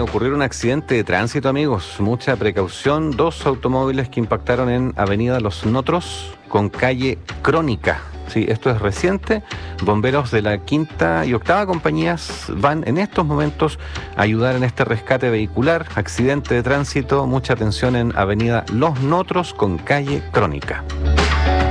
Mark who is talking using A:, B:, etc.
A: ocurrir un accidente de tránsito, amigos. Mucha precaución. 2 automóviles que impactaron en Avenida Los Notros con calle Crónica. Sí, esto es reciente. Bomberos de la 5ª y 8ª compañías van en estos momentos a ayudar en este rescate vehicular. Accidente de tránsito. Mucha atención en Avenida Los Notros con calle Crónica.